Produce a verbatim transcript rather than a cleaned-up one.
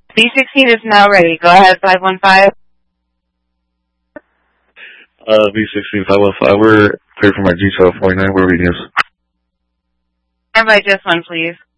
B sixteen is now ready. Go ahead, five one five. Uh, B sixteen five one five. We're clear for my G twelve forty-nine. Where are we news? And by just one, please.